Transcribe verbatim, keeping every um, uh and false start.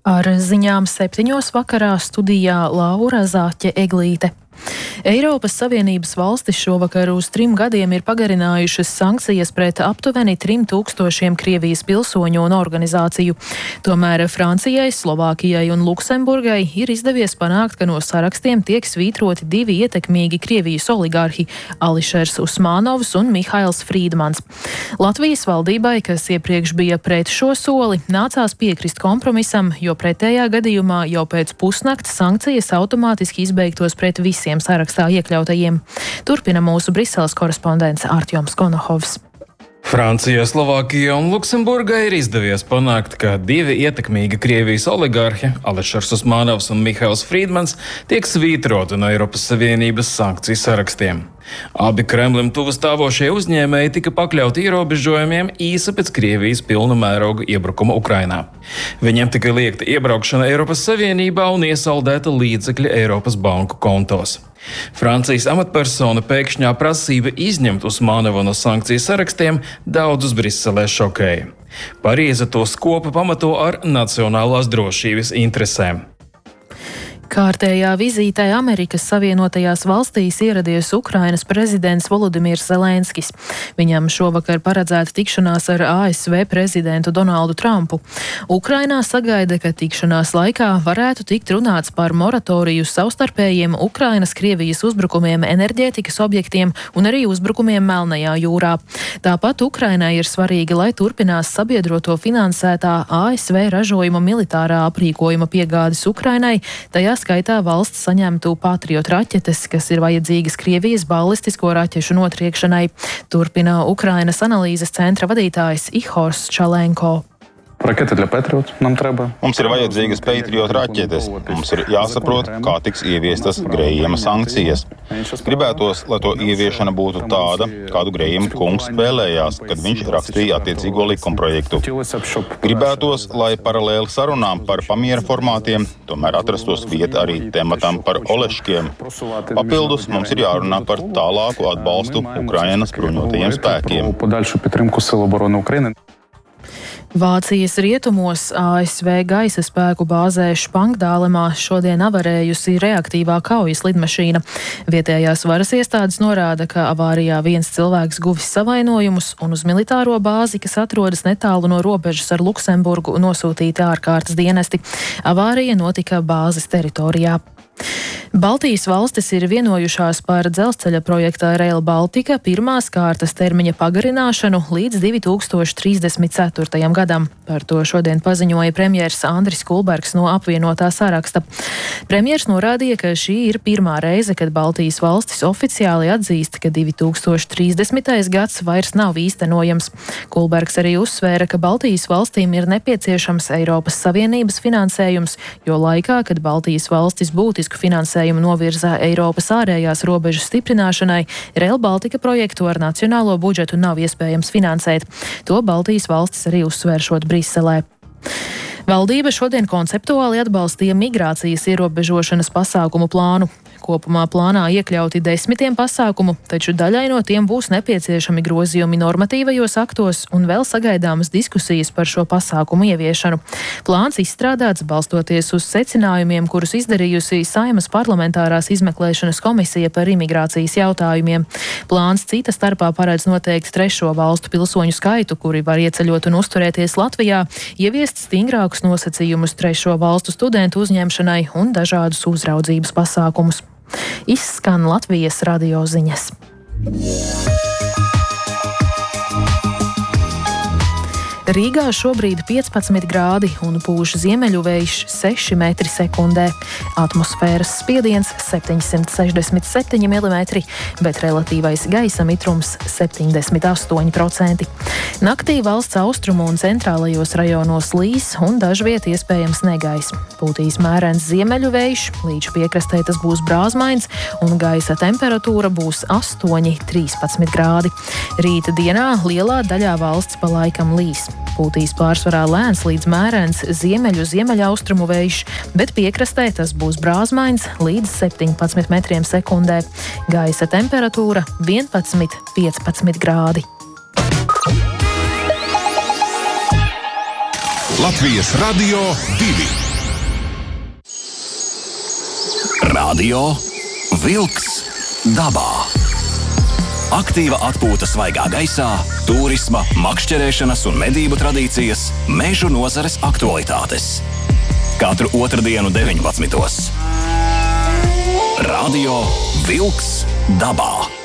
Ar ziņām septiņos vakarā studijā Laura Zāķe-Eglīte. Eiropas Savienības valstis šovakar uz trim gadiem ir pagarinājušas sankcijas pret aptuveni trim tūkstošiem Krievijas pilsoņu un organizāciju. Tomēr Francijai, Slovākijai un Luksemburgai ir izdevies panākt, ka no sarakstiem tiek svītroti divi ietekmīgi Krievijas oligārhi – Ališers Usmānovs un Mihails Frīdmans. Latvijas valdībai, kas iepriekš bija pret šo soli, nācās piekrist kompromisam, jo pretējā gadījumā jau pēc pusnakts sankcijas automātiski izbeigtos pret visiem sarakstā iekļautajiem. Turpina mūsu Briseles korespondents Artjoms Konohovs. Francijai, Slovākijai un Luksemburgai ir izdevies panākt, ka divi ietekmīgi Krievijas oligārhi, Ališers Usmānovs un Mihails Frīdmans, tiek svītroti no Eiropas Savienības sankciju sarakstiem. Abi Kremlim tuvu stāvošie uzņēmēji tika pakļauti ierobežojumiem īsi pēc Krievijas pilna mēroga iebrukuma Ukrainā. Viņiem tika liekta iebraukšana Eiropas Savienībā un iesaldēta līdzekļi Eiropas banku kontos. Francijas amatpersona pēkšņā prasība izņemt Usmānovu no sankciju sarakstiem daudzus Briselē šokēja. Parīze to skopa pamato ar nacionālās drošības interesēm. Kārtējā vizītē Amerikas Savienotajās valstīs ieradies Ukrainas prezidents Volodimirs Zelenskis. Viņam šovakar paredzēta tikšanās ar A S V prezidentu Donaldu Trumpu. Ukrainā sagaida, ka tikšanās laikā varētu tikt runāts par moratoriju savstarpējiem Ukrainas Krievijas uzbrukumiem enerģētikas objektiem un arī uzbrukumiem Melnajā jūrā. Tāpat Ukrainai ir svarīgi, lai turpinās sabiedroto finansētā A S V ražojuma militārā aprīkojuma piegādes Ukrainai, tajā skaitā valsts saņemtu Patriot raķetes, kas ir vajadzīgas Krievijas balistisko raķešu notriekšanai. Turpina Ukrainas analīzes centra vadītājs Ihors Čalenko. Raketi для Patriot нам треба. Mums ir vajadzīgas Patriot raķetes. Mums ir jāsaprot, kā tiks ieviestas Grējema sankcijas. Gribētos, lai to ieviešana būtu tāda, kādu Grējema kungs vēlējās, kad viņš rakstīja attiecīgo likumprojektu. Gribētos, lai paralēli sarunām par pamiera formātiem tomēr atrastos vieta arī tematam par oleškiem. Papildus mums ir jārunā par tālāku atbalstu Ukrainas bruņotajiem spēkiem. Vācijas rietumos A S V gaisa spēku bāzē Špangdālemā šodien avarējusi reaktīvā kaujas lidmašīna. Vietējās varas iestādes norāda, ka avārijā viens cilvēks guvis savainojumus un uz militāro bāzi, kas atrodas netālu no robežas ar Luksemburgu, nosūtīti ārkārtas dienesti. Avārija notika bāzes teritorijā. Baltijas valstis ir vienojušās par dzelzceļa projekta Rail Baltica pirmās kārtas termiņa pagarināšanu līdz divi tūkstoši trīsdesmit ceturtajam gadam. Par to šodien paziņoja premjers Andris Kulbergs no apvienotā saraksta. Premjers norādīja, ka šī ir pirmā reize, kad Baltijas valstis oficiāli atzīst, ka divi tūkstoši trīsdesmitais gads vairs nav īstenojams. Kulbergs arī uzsvēra, ka Baltijas valstīm ir nepieciešams Eiropas Savienības finansējums, jo laikā, kad Baltijas valstis būtisku finansējumu novirzā Eiropas ārējās robežas stiprināšanai, Rail Baltica projektu ar nacionālo budžetu nav iespējams finansēt. To Baltijas valstis arī uzsvēršot Briselē. Valdība šodien konceptuāli atbalstīja migrācijas ierobežošanas pasākumu plānu. Kopumā plānā iekļauti desmitiem pasākumu, taču daļai no tiem būs nepieciešami grozījumi normatīvajos aktos un vēl sagaidāmas diskusijas par šo pasākumu ieviešanu. Plāns izstrādāts balstoties uz secinājumiem, kurus izdarījusi Saeimas parlamentārās izmeklēšanas komisija par imigrācijas jautājumiem. Plāns cita starpā paredz noteikti trešo valstu pilsoņu skaitu, kuri var ieceļot un uzturēties Latvijā, ieviest stingrākus nosacījumus trešo valstu studentu uzņemšanai un dažādus uzraudzības pasākumus. Izskan Latvijas radio ziņas. Rīgā šobrīd piecpadsmit grādi un pūš ziemeļu vējš seši metri sekundē. Atmosfēras spiediens septiņsimt sešdesmit septiņi milimetri, bet relatīvais gaisa mitrums septiņdesmit astoņi procenti. Naktī valsts austrumu un centrālajos rajonos līs un dažviet iespējams negaiss. Pūtīs mērens ziemeļu vējš, līdz piekrastē tas būs brāzmains un gaisa temperatūra būs astoņi līdz trīspadsmit grādi. Rīta dienā lielā daļā valsts pa laikam līs. Pūtīs pārsvarā lēns līdz mērens ziemeļu ziemeļaustrumu vējš, bet piekrastē tas būs brāzmains līdz septiņpadsmit metriem sekundē. Gaisa temperatūra vienpadsmit līdz piecpadsmit grādi. Latvijas radio divi. Radio Vilks dabā. Aktīva atpūta svaigā gaisā, turisma, makšķerēšanas un medību tradīcijas, mežu nozares aktualitātes. Katru otrdienu deviņpadsmitos. Radio Vilks dabā.